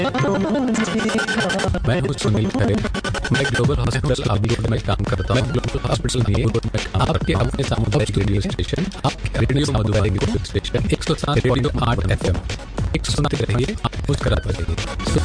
मैं हूँ सुनील खरे। मैं ग्लोबल हॉस्पिटल आदिपुर में काम करता हूँ। मैं ग्लोबल हॉस्पिटल आदिपुर में आपके अपने सामुदायिक रेडियो स्टेशन, आपके रेडियो सामुदायिक स्टेशन 107.8 FM 107 रहिए, आप कुछ कराते रहिए।